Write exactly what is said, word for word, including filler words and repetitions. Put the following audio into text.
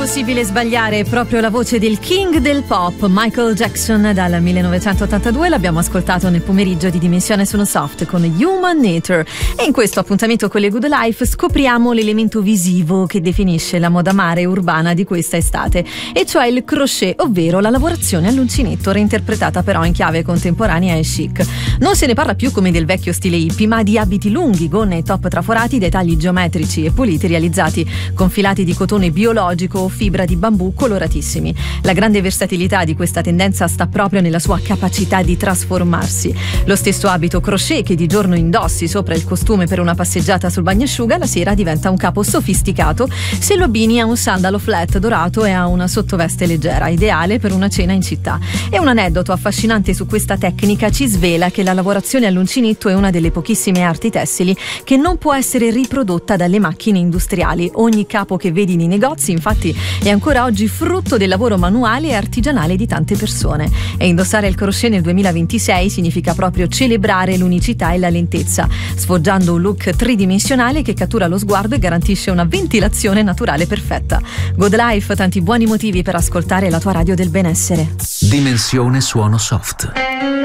Impossibile sbagliare, proprio la voce del king del pop, Michael Jackson, dal millenovecentottantadue. L'abbiamo ascoltato nel pomeriggio di Dimensione Sono Soft con Human Nature. E in questo appuntamento con le Good Life scopriamo l'elemento visivo che definisce la moda mare urbana di questa estate, e cioè il crochet, ovvero la lavorazione all'uncinetto, reinterpretata però in chiave contemporanea e chic. Non se ne parla più come del vecchio stile hippie, ma di abiti lunghi, gonne e top traforati dai tagli geometrici e puliti realizzati con filati di cotone biologico o fibra di bambù coloratissimi. La grande versatilità di questa tendenza sta proprio nella sua capacità di trasformarsi. Lo stesso abito crochet che di giorno indossi sopra il costume per una passeggiata sul bagnasciuga, la sera diventa un capo sofisticato se lo abbini a un sandalo flat dorato e a una sottoveste leggera, ideale per una cena in città. E un aneddoto affascinante su questa tecnica ci svela che la lavorazione all'uncinetto è una delle pochissime arti tessili che non può essere riprodotta dalle macchine industriali. Ogni capo che vedi nei negozi, infatti, è ancora oggi frutto del lavoro manuale e artigianale di tante persone. E indossare il crochet nel duemilaventisei significa proprio celebrare l'unicità e la lentezza, sfoggiando un look tridimensionale che cattura lo sguardo e garantisce una ventilazione naturale perfetta. Good Life, tanti buoni motivi per ascoltare la tua radio del benessere. Dimensione Suono Soft.